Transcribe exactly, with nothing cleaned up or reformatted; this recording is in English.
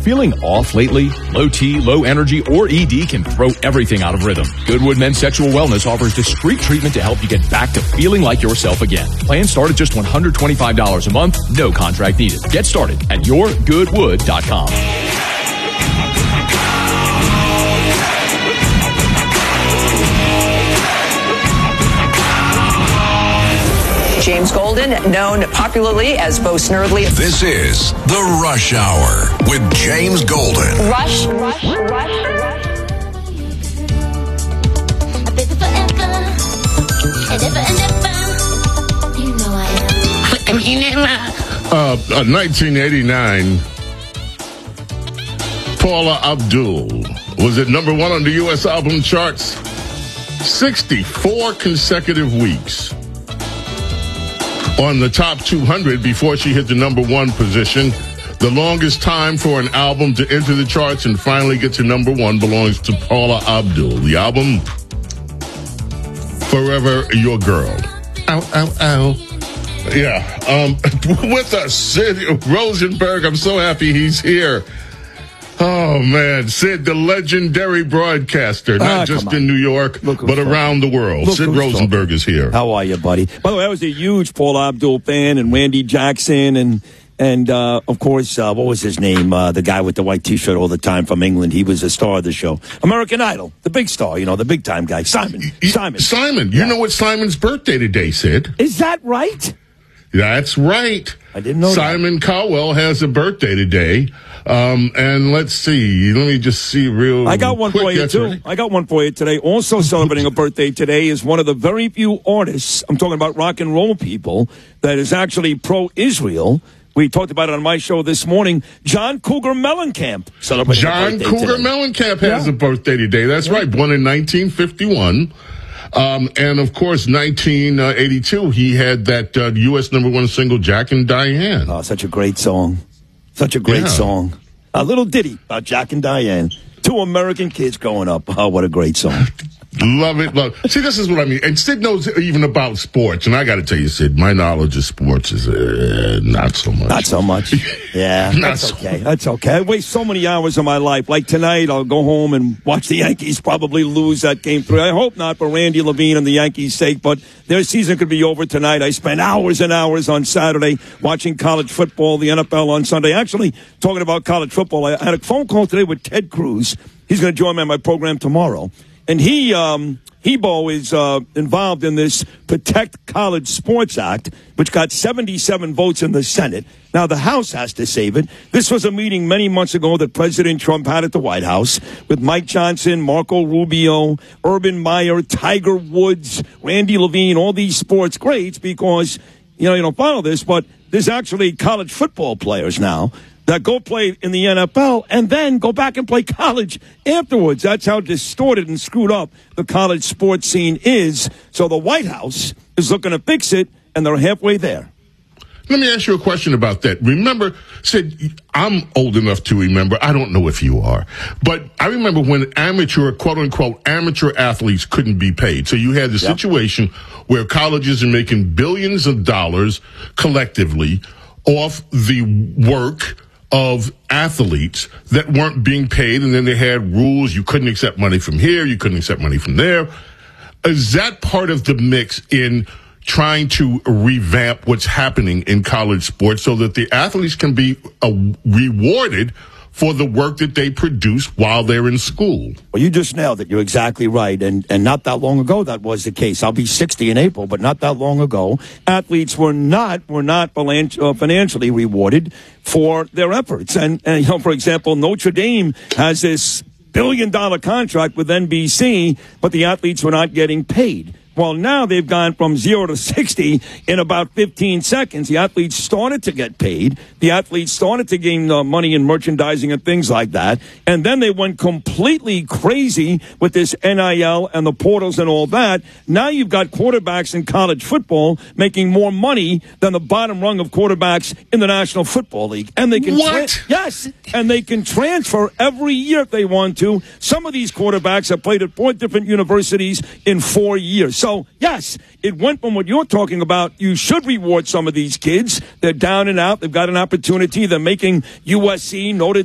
feeling off lately? Low T, low energy, or E D can throw everything out of rhythm. Goodwood Men's Sexual Wellness offers discreet treatment to help you get back to feeling like yourself again. Plans start at just one hundred twenty-five dollars a month. No contract needed. Get started at your goodwood dot com. James Golden, known popularly as Bo Snerdley. This is The Rush Hour with James Golden. Rush, rush, rush, rush. I've been forever, and ever and ever. You know I am. Uh, uh, nineteen eighty-nine, Paula Abdul was at number one on the U S album charts sixty-four consecutive weeks. On the top two hundred before she hit the number one position. The longest time for an album to enter the charts and finally get to number one belongs to Paula Abdul. The album, Forever Your Girl. Ow, ow, ow. Yeah. Um, with us, Sid Rosenberg. I'm so happy he's here. Oh, man. Sid, the legendary broadcaster, not ah, just in New York, but talking. around the world. Look Sid Rosenberg talking. is here. How are you, buddy? By the way, I was a huge Paul Abdul fan, and Randy Jackson, and, and uh, of course, uh, what was his name? Uh, the guy with the white T-shirt all the time from England. He was a star of the show. American Idol, the big star, you know, the big-time guy. Simon. Simon. Simon. You yeah. know it's Simon's birthday today, Sid. Is that right? That's right. I didn't know Simon that. Cowell has a birthday today. Um, and let's see. Let me just see real I got one quick. for you, That's too. right. I got one for you today. Also celebrating a birthday today is one of the very few artists, I'm talking about rock and roll people, that is actually pro-Israel. We talked about it on my show this morning. John Cougar Mellencamp celebrating John a birthday Cougar today. Mellencamp has Yeah. a birthday today. That's Yeah. right. Born in nineteen fifty-one. Um, and, of course, nineteen eighty-two, he had that uh, U S number one single, Jack and Diane. Oh, such a great song. Such a great Yeah. song. A little ditty about Jack and Diane. Two American kids growing up. Oh, what a great song. Love it. Love it. See, this is what I mean. And Sid knows even about sports. And I got to tell you, Sid, my knowledge of sports is uh, not so much. Not so much. Yeah, Not that's so okay. That's okay. I waste so many hours of my life. Like tonight, I'll go home and watch the Yankees probably lose that game three. I hope not for Randy Levine and the Yankees' sake, but their season could be over tonight. I spent hours and hours on Saturday watching college football, the N F L on Sunday. Actually, talking about college football, I had a phone call today with Ted Cruz. He's going to join me on my program tomorrow. And he, um, Hebo is uh, involved in this Protect College Sports Act, which got seventy-seven votes in the Senate. Now, the House has to save it. This was a meeting many months ago that President Trump had at the White House with Mike Johnson, Marco Rubio, Urban Meyer, Tiger Woods, Randy Levine, all these sports greats, because, you know, you don't follow this, but there's actually college football players now that go play in the N F L and then go back and play college afterwards. That's how distorted and screwed up the college sports scene is. So the White House is looking to fix it, and they're halfway there. Let me ask you a question about that. Remember, Sid, I'm old enough to remember. I don't know if you are. But I remember when amateur, quote-unquote, amateur athletes couldn't be paid. So you had the Yep. situation where colleges are making billions of dollars collectively off the work of athletes that weren't being paid, and then they had rules. You couldn't accept money from here. You couldn't accept money from there. Is that part of the mix in trying to revamp what's happening in college sports so that the athletes can be uh, rewarded for the work that they produce while they're in school? Well, you just nailed it. You're exactly right. And and not that long ago, that was the case. I'll be sixty in April, but not that long ago, athletes were not were not financially rewarded for their efforts. And, and you know, for example, Notre Dame has this billion dollar contract with N B C, but the athletes were not getting paid. Well, now they've gone from zero to sixty in about fifteen seconds. The athletes started to get paid. The athletes started to gain uh, money in merchandising and things like that. And then they went completely crazy with this N I L and the portals and all that. Now you've got quarterbacks in college football making more money than the bottom rung of quarterbacks in the National Football League. And they can What? Tra- yes, and they can transfer every year if they want to. Some of these quarterbacks have played at four different universities in four years. So, yes, it went from what you're talking about. You should reward some of these kids. They're down and out. They've got an opportunity. They're making U S C, Notre